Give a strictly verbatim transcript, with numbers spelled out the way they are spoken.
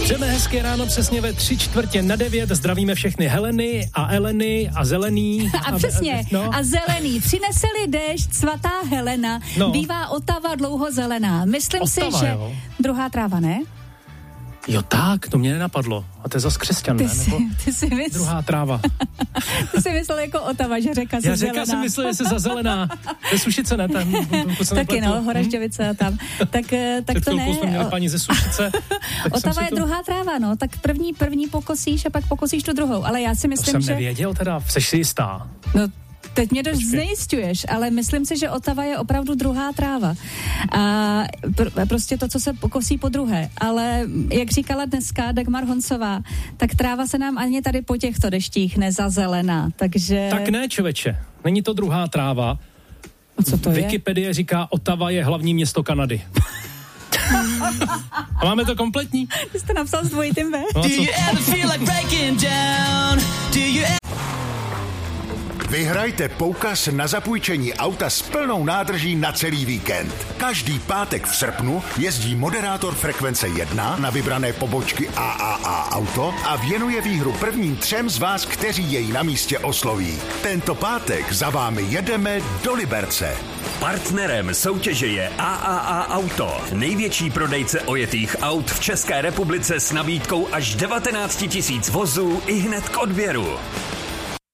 Přejeme hezké ráno přesně ve tři čtvrtě na devět. Zdravíme všechny Heleny a Eleny a Zelený. A, a přesně. No. A Zelený. Přineseli déšť svatá Helena. No. Bývá Otava dlouho zelená. Myslím Otava, si, že jo. druhá tráva, ne? Jo tak, to mě nenapadlo. A to je zas křesťan, ty ne? Jsi, Nebo ty jsi mysl... druhá tráva. Ty jsi myslel jako Otava, že řeka se Já zelená. řeka si myslel, že se zazelená. To je Sušice, ne? Tam, taky no, Horažďovice a tam. Tak, tak před to ne. jsme měli paní ze Sušice. Otava je to... druhá tráva, no. Tak první, první pokosíš a pak pokosíš tu druhou. Ale já si myslím, že... To jsem že... nevěděl teda, seš si jistá. No, teď mě dost znejistuješ, ale myslím si, že Otava je opravdu druhá tráva. A pr- prostě to, co se pokosí po druhé. Ale jak říkala dneska Dagmar Honcová, tak tráva se nám ani tady po těchto deštích nezazelená, takže... Tak ne, čověče, není to druhá tráva. A co to je? Wikipedie říká, Otava je hlavní město Kanady. A máme to kompletní? Ty jste napsal s dvojitým V. No Vyhrajte poukaz na zapůjčení auta s plnou nádrží na celý víkend. Každý pátek v srpnu jezdí moderátor Frekvence jedna na vybrané pobočky A A A Auto a věnuje výhru prvním třem z vás, kteří jej na místě osloví. Tento pátek za vámi jedeme do Liberce. Partnerem soutěže je A A A Auto, největší prodejce ojetých aut v České republice s nabídkou až devatenáct tisíc vozů i hned k odběru.